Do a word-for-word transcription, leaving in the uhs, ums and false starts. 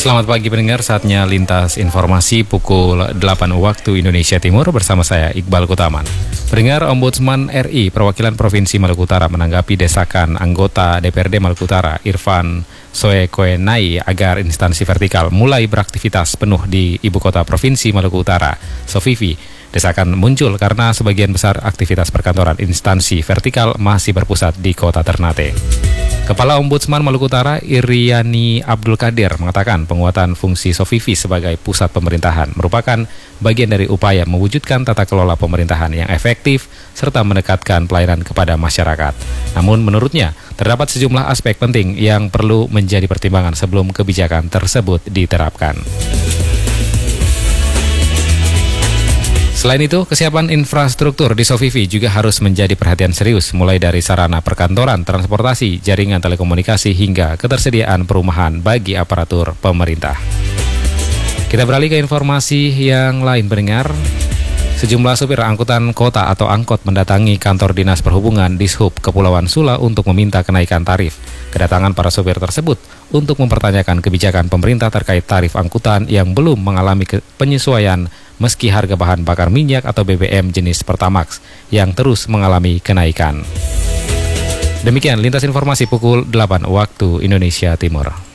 Selamat pagi pendengar, saatnya lintas informasi pukul delapan waktu Indonesia Timur bersama saya Iqbal Kutaman. Pendengar, Ombudsman R I Perwakilan Provinsi Maluku Utara menanggapi desakan anggota D P R D Maluku Utara Irfan Soekoenai agar instansi vertikal mulai beraktivitas penuh di ibu kota Provinsi Maluku Utara, Sofifi. Desakan muncul karena sebagian besar aktivitas perkantoran instansi vertikal masih berpusat di kota Ternate. Kepala Ombudsman Maluku Utara Iriani Abdul Qadir mengatakan penguatan fungsi Sofifi sebagai pusat pemerintahan merupakan bagian dari upaya mewujudkan tata kelola pemerintahan yang efektif serta mendekatkan pelayanan kepada masyarakat. Namun menurutnya terdapat sejumlah aspek penting yang perlu menjadi pertimbangan sebelum kebijakan tersebut diterapkan. Selain itu, kesiapan infrastruktur di Sofifi juga harus menjadi perhatian serius, mulai dari sarana perkantoran, transportasi, jaringan telekomunikasi, hingga ketersediaan perumahan bagi aparatur pemerintah. Kita beralih ke informasi yang lain, pendengar. Sejumlah supir angkutan kota atau angkot mendatangi kantor Dinas Perhubungan Dishub Kepulauan Sula untuk meminta kenaikan tarif. Kedatangan para supir tersebut untuk mempertanyakan kebijakan pemerintah terkait tarif angkutan yang belum mengalami penyesuaian meski harga bahan bakar minyak atau B B M jenis Pertamax yang terus mengalami kenaikan. Demikian lintas informasi pukul delapan waktu Indonesia Timur.